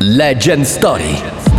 Legend Story.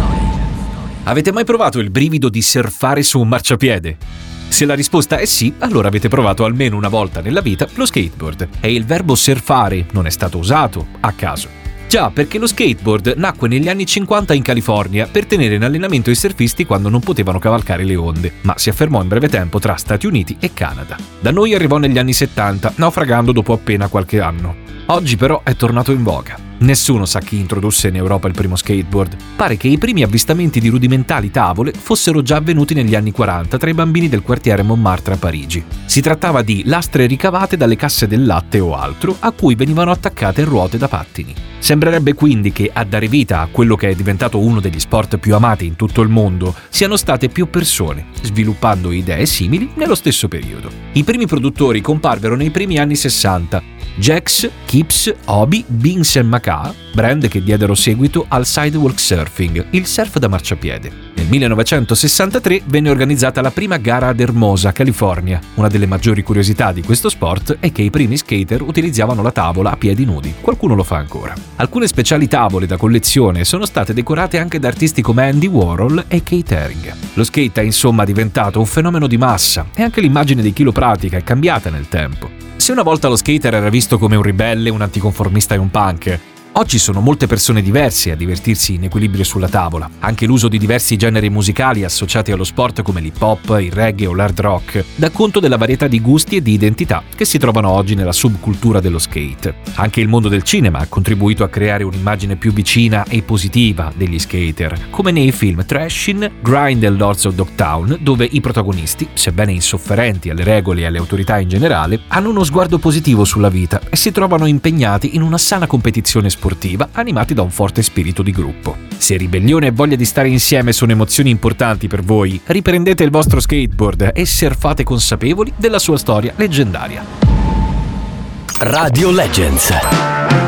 Avete mai provato il brivido di surfare su un marciapiede? Se la risposta è sì, allora avete provato almeno una volta nella vita lo skateboard. E il verbo surfare non è stato usato a caso. Già, perché lo skateboard nacque negli anni 50 in California per tenere in allenamento i surfisti quando non potevano cavalcare le onde, ma si affermò in breve tempo tra Stati Uniti e Canada. Da noi arrivò negli anni 70, naufragando dopo appena qualche anno. Oggi però è tornato in voga. Nessuno sa chi introdusse in Europa il primo skateboard. Pare che i primi avvistamenti di rudimentali tavole fossero già avvenuti negli anni 40 tra i bambini del quartiere Montmartre a Parigi. Si trattava di lastre ricavate dalle casse del latte o altro a cui venivano attaccate ruote da pattini. Sembrerebbe quindi che a dare vita a quello che è diventato uno degli sport più amati in tutto il mondo siano state più persone, sviluppando idee simili nello stesso periodo. I primi produttori comparvero nei primi anni 60. Jax, Kips, Hobby, Binks & Maca, brand che diedero seguito al sidewalk surfing, il surf da marciapiede. Nel 1963 venne organizzata la prima gara ad Hermosa, California. Una delle maggiori curiosità di questo sport è che i primi skater utilizzavano la tavola a piedi nudi. Qualcuno lo fa ancora. Alcune speciali tavole da collezione sono state decorate anche da artisti come Andy Warhol e Keith Haring. Lo skate è insomma diventato un fenomeno di massa e anche l'immagine di chi lo pratica è cambiata nel tempo. Se una volta lo skater era visto come un ribelle, un anticonformista e un punk, oggi sono molte persone diverse a divertirsi in equilibrio sulla tavola. Anche l'uso di diversi generi musicali associati allo sport come l'hip hop, il reggae o l'hard rock dà conto della varietà di gusti e di identità che si trovano oggi nella subcultura dello skate. Anche il mondo del cinema ha contribuito a creare un'immagine più vicina e positiva degli skater, come nei film Trashin', Grind e Lords of Dogtown, dove i protagonisti, sebbene insofferenti alle regole e alle autorità in generale, hanno uno sguardo positivo sulla vita e si trovano impegnati in una sana competizione sportiva, animati da un forte spirito di gruppo. Se ribellione e voglia di stare insieme sono emozioni importanti per voi, riprendete il vostro skateboard e surfate consapevoli della sua storia leggendaria. Radio Legends.